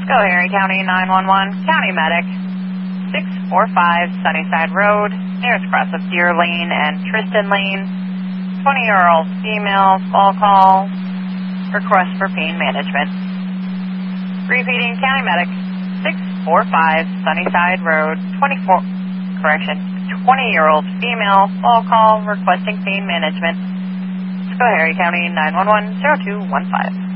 Schoharie County 911, County Medic, 645 Sunnyside Road, nearest cross of Deer Lane and Tristan Lane. 20-year-old female, fall call, request for pain management. Repeating, County Medic, 645 Sunnyside Road, 20-year-old female, fall call, requesting pain management. Schoharie County 911, 0215.